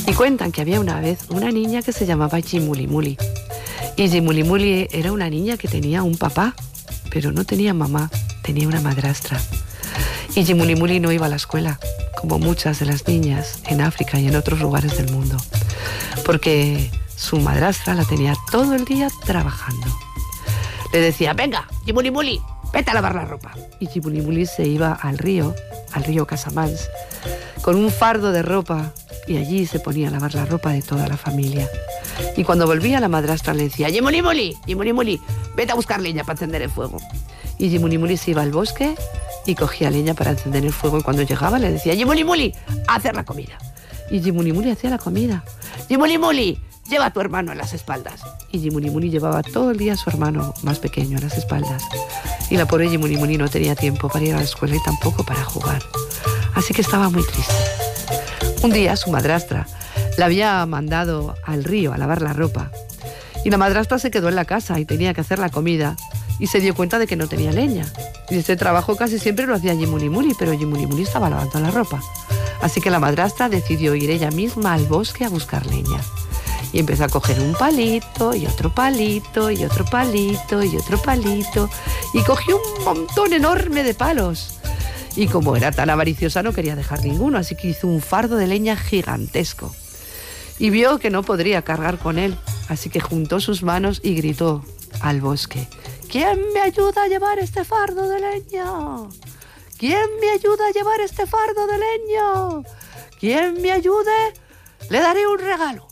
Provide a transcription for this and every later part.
Y cuentan que había una vez una niña que se llamaba Jimulimuli. Y Jimulimuli era una niña que tenía un papá, pero no tenía mamá, tenía una madrastra. Y Jimulimuli no iba a la escuela, como muchas de las niñas en África y en otros lugares del mundo, porque su madrastra la tenía todo el día trabajando. Le decía, venga, Jimulimuli, vete a lavar la ropa. Y Jimulimuli se iba al río Casamance, con un fardo de ropa, y allí se ponía a lavar la ropa de toda la familia. Y cuando volvía, la madrastra le decía, Jimulimuli, Jimulimuli, vete a buscar leña para encender el fuego. Y Jimulimuli se iba al bosque y cogía leña para encender el fuego, y cuando llegaba le decía, Jimulimuli, a hacer la comida. Y Jimulimuli hacía la comida. Jimulimuli, lleva a tu hermano en las espaldas. Y Jimulimuli llevaba todo el día a su hermano más pequeño en las espaldas. Y la pobre Jimulimuli no tenía tiempo para ir a la escuela y tampoco para jugar. Así que estaba muy triste. Un día su madrastra la había mandado al río a lavar la ropa. Y la madrastra se quedó en la casa y tenía que hacer la comida. Y se dio cuenta de que no tenía leña. Y este trabajo casi siempre lo hacía Jimulimuli, pero Jimulimuli estaba lavando la ropa. Así que la madrastra decidió ir ella misma al bosque a buscar leña. Y empezó a coger un palito, y otro palito, y otro palito, y otro palito. Y cogió un montón enorme de palos. Y como era tan avariciosa, no quería dejar ninguno, así que hizo un fardo de leña gigantesco. Y vio que no podría cargar con él, así que juntó sus manos y gritó al bosque, ¿quién me ayuda a llevar este fardo de leña? ¿Quién me ayuda a llevar este fardo de leña? ¿Quién me ayude? Le daré un regalo.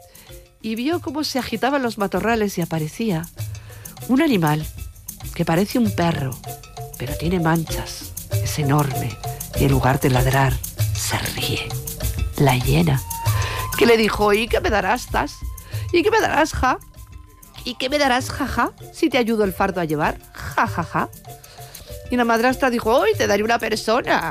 Y vio cómo se agitaban los matorrales y aparecía un animal que parece un perro, pero tiene manchas, es enorme, y en lugar de ladrar, se ríe. La hiena, que le dijo, ¿y qué me darás, tas? ¿Y qué me darás, ja? ¿Y qué me darás, jaja, si te ayudo el fardo a llevar? Ja, ja, ja. Y la madrastra dijo, hoy te daré una persona,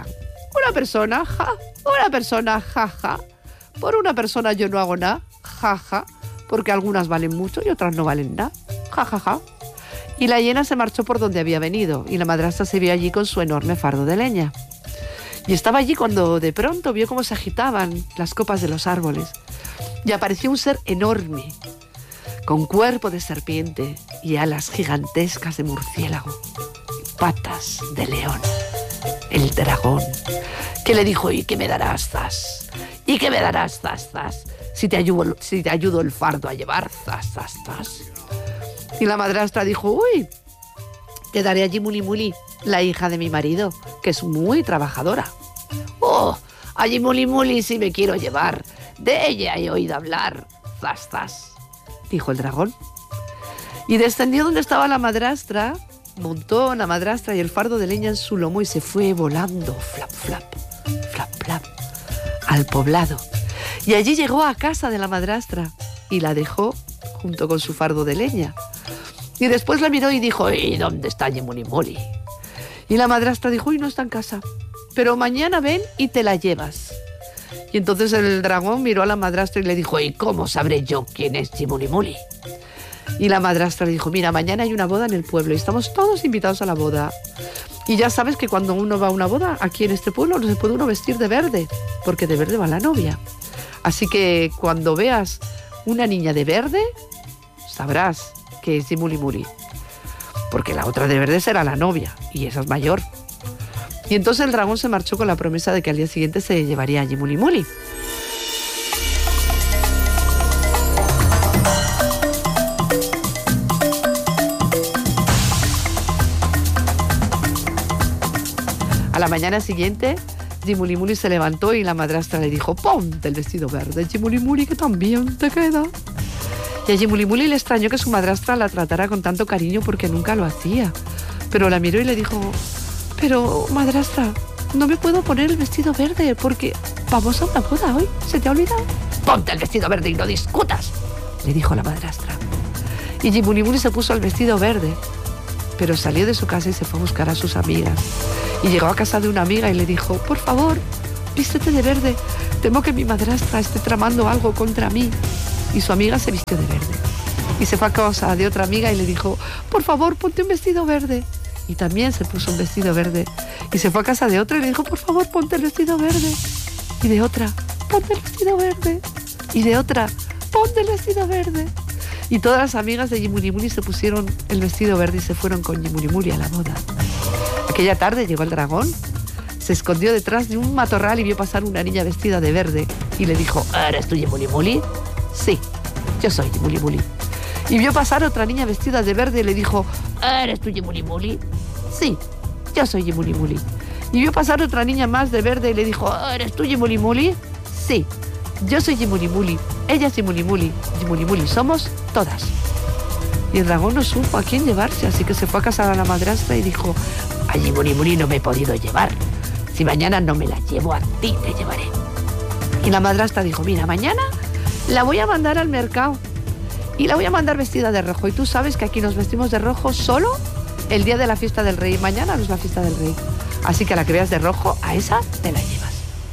ja, una persona, ja, ja. Por una persona yo no hago nada, ja, ja, porque algunas valen mucho y otras no valen nada, ja, ja, ja. Y la hiena se marchó por donde había venido, y la madrastra se vio allí con su enorme fardo de leña. Y estaba allí cuando de pronto vio cómo se agitaban las copas de los árboles, y apareció un ser enorme, con cuerpo de serpiente y alas gigantescas de murciélago, y patas de león, el dragón, que le dijo, ¿y qué me darás, zas? ¿Y qué me darás, zas, zas? Si te ayudo el fardo a llevar, zas, zas, zas. Y la madrastra dijo, uy, te daré a Jimulimuli, la hija de mi marido, que es muy trabajadora. Oh, a Jimulimuli sí me quiero llevar, de ella he oído hablar, zas, zas, dijo el dragón. Y descendió donde estaba la madrastra, montó la madrastra y el fardo de leña en su lomo y se fue volando, flap, flap, flap, flap, al poblado. Y allí llegó a casa de la madrastra y la dejó junto con su fardo de leña. Y después la miró y dijo, ¿y dónde está Jimulimuli? Y la madrastra dijo, no está en casa, pero mañana ven y te la llevas. Y entonces el dragón miró a la madrastra y le dijo, ¿y cómo sabré yo quién es Jimulimuli? Y la madrastra le dijo, mira, mañana hay una boda en el pueblo y estamos todos invitados a la boda. Y ya sabes que cuando uno va a una boda, aquí en este pueblo, no se puede uno vestir de verde, porque de verde va la novia. Así que cuando veas una niña de verde, sabrás que es Jimulimuli, porque la otra de verde será la novia, y esa es mayor. Y entonces el dragón se marchó con la promesa de que al día siguiente se llevaría a Jimulimuli. A la mañana siguiente, Jimulimuli se levantó y la madrastra le dijo, ponte el vestido verde, Jimulimuli, que también te queda. Y a Jimulimuli le extrañó que su madrastra la tratara con tanto cariño porque nunca lo hacía. Pero la miró y le dijo, pero madrastra, no me puedo poner el vestido verde porque vamos a una boda hoy, ¿se te ha olvidado? Ponte el vestido verde y no discutas, le dijo la madrastra. Y Jimulimuli se puso el vestido verde, pero salió de su casa y se fue a buscar a sus amigas. Y llegó a casa de una amiga y le dijo, por favor, vístete de verde, temo que mi madrastra esté tramando algo contra mí. Y su amiga se vistió de verde. Y se fue a casa de otra amiga y le dijo, por favor, ponte un vestido verde. Y también se puso un vestido verde. Y se fue a casa de otra y le dijo, por favor, ponte el vestido verde. Y de otra, ponte el vestido verde. Y de otra, ponte el vestido verde. Y todas las amigas de Yimulimuli se pusieron el vestido verde y se fueron con Yimulimuli a la boda. Aquella tarde llegó el dragón, se escondió detrás de un matorral y vio pasar una niña vestida de verde y le dijo: ¿eres tú Yimulimuli? Sí, yo soy Yimulimuli. Y vio pasar otra niña vestida de verde y le dijo: ¿eres tú Yimulimuli? Sí, yo soy Yimulimuli. Y vio pasar otra niña más de verde y le dijo: ¿eres tú Yimulimuli? Sí, yo soy Yimulimuli. Ella es Yimulimuli. Yimulimuli somos todas. Y el dragón no supo a quién llevarse, así que se fue a casa de la madrastra y dijo: a Yimulimuli no me he podido llevar. Si mañana no me la llevo, a ti te llevaré. Y la madrastra dijo: mira, mañana la voy a mandar al mercado y la voy a mandar vestida de rojo. Y tú sabes que aquí nos vestimos de rojo solo el día de la fiesta del rey. Mañana no es la fiesta del rey. Así que a la que veas de rojo, a esa te la llevas.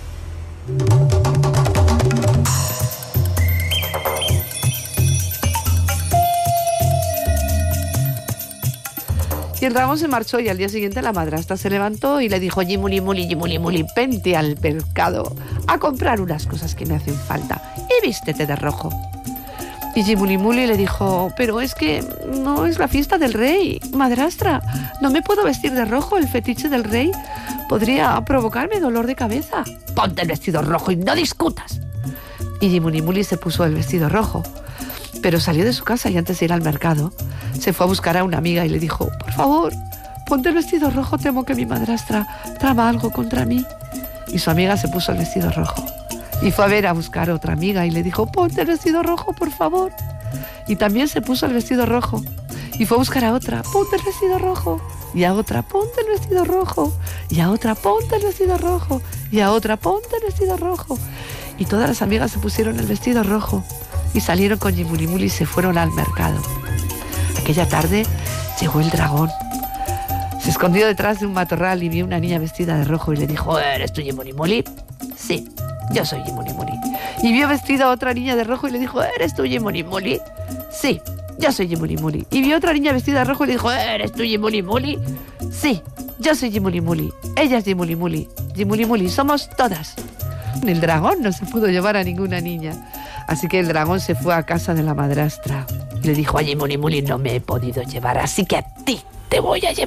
Y el dragón se marchó y al día siguiente la madrastra se levantó y le dijo: Yimulimuli, Yimulimuli, vente al mercado a comprar unas cosas que me hacen falta y vístete de rojo. Y Yimulimuli le dijo: pero es que no es la fiesta del rey, madrastra, no me puedo vestir de rojo, el fetiche del rey podría provocarme dolor de cabeza. Ponte el vestido rojo y no discutas. Y Yimulimuli se puso el vestido rojo, pero salió de su casa y antes de ir al mercado se fue a buscar a una amiga y le dijo: por favor, ponte el vestido rojo, temo que mi madrastra trama algo contra mí. Y su amiga se puso el vestido rojo y fue a ver a buscar a otra amiga y le dijo: ponte el vestido rojo, por favor. Y también se puso el vestido rojo y fue a buscar a otra: ponte el vestido rojo. Y a otra: ponte el vestido rojo. Y a otra: ponte el vestido rojo. Y a otra: ponte el vestido rojo. Y todas las amigas se pusieron el vestido rojo y salieron con Yimulimuli y se fueron al mercado. Aquella tarde llegó el dragón. Se escondió detrás de un matorral y vio una niña vestida de rojo y le dijo: ¿eres tú Yimulimuli? Sí, yo soy Yimulimuli. Y vio vestida a otra niña de rojo y le dijo: ¿eres tú Yimulimuli? Sí, yo soy Yimulimuli. Y vio otra niña vestida de rojo y le dijo: ¿eres tú Yimulimuli? Sí, yo soy Yimulimuli. Ella es Yimulimuli. Yimulimuli somos todas. El dragón no se pudo llevar a ninguna niña. Así que el dragón se fue a casa de la madrastra y le dijo: a Yimulimuli no me he podido llevar, así que a ti te voy a llevar.